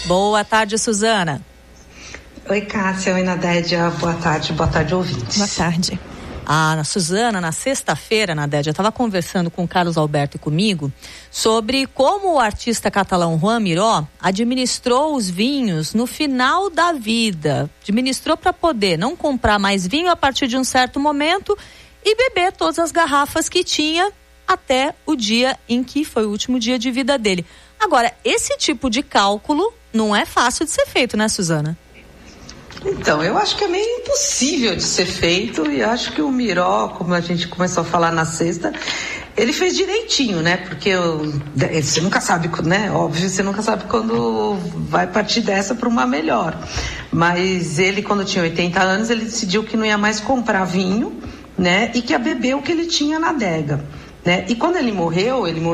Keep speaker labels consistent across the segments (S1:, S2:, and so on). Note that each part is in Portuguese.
S1: Boa tarde, Suzana.
S2: Oi, Cássia. Oi, Nadédia. Boa tarde, ouvintes.
S1: Boa tarde. A Suzana, na sexta-feira, Nadédia, estava conversando com o Carlos Alberto e comigo sobre como o artista catalão Joan Miró administrou os vinhos no final da vida. Administrou para poder não comprar mais vinho a partir de um certo momento e beber todas as garrafas que tinha até o dia em que foi o último dia de vida dele. Agora, esse tipo de cálculo não é fácil de ser feito, né, Suzana?
S2: Então, eu acho que é meio impossível de ser feito e acho que o Miró, como a gente começou a falar na sexta, ele fez direitinho, né? Porque você nunca sabe, né? Óbvio, você nunca sabe quando vai partir dessa para uma melhor. Mas ele, quando tinha 80 anos, ele decidiu que não ia mais comprar vinho, né? E que ia beber o que ele tinha na adega. Né? E quando ele morreu em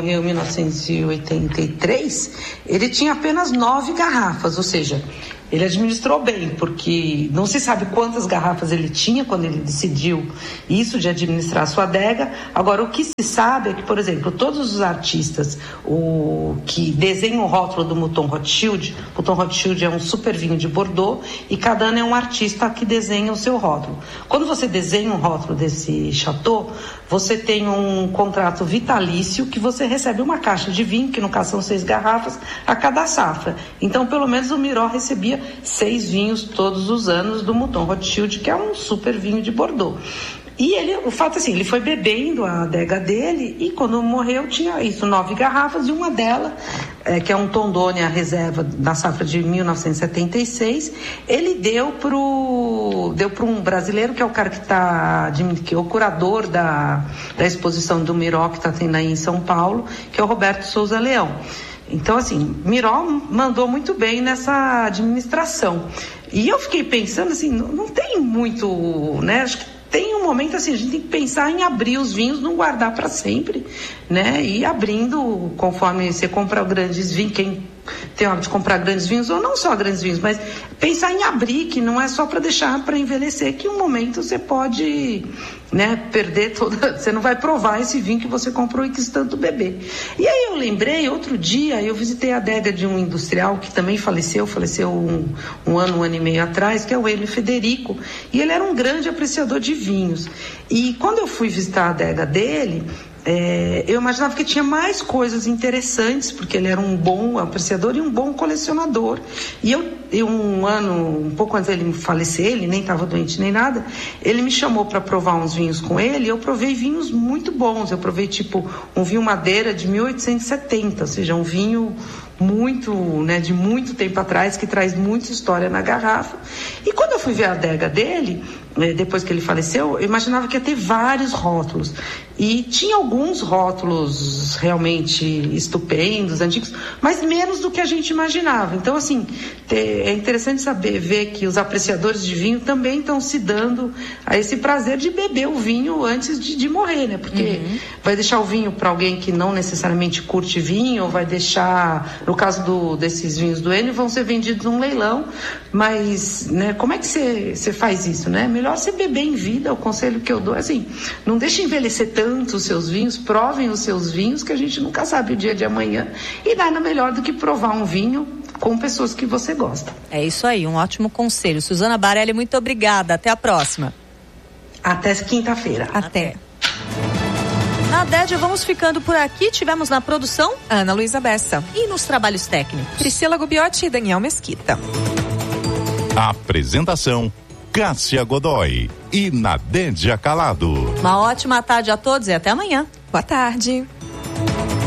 S2: 1983, ele tinha apenas 9 garrafas, ou seja, ele administrou bem, porque não se sabe quantas garrafas ele tinha quando ele decidiu isso de administrar a sua adega. Agora, o que se sabe é que, por exemplo, todos os artistas que desenham o rótulo do Mouton Rothschild é um super vinho de Bordeaux e cada ano é um artista que desenha o seu rótulo. Quando você desenha um rótulo desse chateau, você tem um contrato vitalício que você recebe uma caixa de vinho, que no caso são 6 garrafas, a cada safra. Então, pelo menos o Miró recebia 6 vinhos todos os anos do Mouton Rothschild, que é um super vinho de Bordeaux. E o fato assim, ele foi bebendo a adega dele e quando morreu tinha 9 garrafas e uma delas, que é um Tondone, a reserva da safra de 1976, ele deu para um brasileiro que é o cara que é o curador da exposição do Miró que está tendo aí em São Paulo, que é o Roberto Souza Leão. Então, assim, Miró mandou muito bem nessa administração. E eu fiquei pensando, assim, não tem muito, né? Acho que tem um momento, assim, a gente tem que pensar em abrir os vinhos, não guardar para sempre, né? E abrindo, conforme você compra grandes vinhos, quem tem hora de comprar grandes vinhos, ou não só grandes vinhos, mas pensar em abrir, que não é só para deixar para envelhecer, que um momento você pode, né, perder você não vai provar esse vinho que você comprou e quis tanto beber. E aí eu lembrei, outro dia, eu visitei a adega de um industrial que também faleceu um ano e meio atrás, que é o Hélio Federico, e ele era um grande apreciador de vinhos. E quando eu fui visitar a adega dele, eu imaginava que tinha mais coisas interessantes, porque ele era um bom apreciador e um bom colecionador. E um pouco antes dele falecer, ele nem estava doente nem nada, ele me chamou para provar uns vinhos com ele, e eu provei vinhos muito bons. Eu provei um vinho madeira de 1870, ou seja, um vinho muito, né, de muito tempo atrás, que traz muita história na garrafa. E quando eu fui ver a adega dele, depois que ele faleceu, eu imaginava que ia ter vários rótulos. E tinha alguns rótulos realmente estupendos, antigos, mas menos do que a gente imaginava. Então, assim, é interessante ver que os apreciadores de vinho também estão se dando a esse prazer de beber o vinho antes de morrer, né? Porque vai deixar o vinho para alguém que não necessariamente curte vinho, ou vai deixar, no caso desses vinhos do Enio, vão ser vendidos num leilão, mas, né, como é que você faz isso, né? Melhor você beber em vida. O conselho que eu dou é assim, não deixe envelhecer tanto os seus vinhos, provem os seus vinhos, que a gente nunca sabe o dia de amanhã, e nada melhor do que provar um vinho com pessoas que você gosta.
S1: É isso aí, um ótimo conselho. Suzana Barelli, muito obrigada, até a próxima.
S2: Até quinta-feira.
S1: Até. Nadédia, vamos ficando por aqui. Tivemos na produção
S3: Ana Luísa Bessa
S1: e nos trabalhos técnicos
S3: Priscila Gubiotti e Daniel Mesquita.
S4: Apresentação Cássia Godoy e Nadédia Calado.
S1: Uma ótima tarde a todos e até amanhã.
S3: Boa tarde.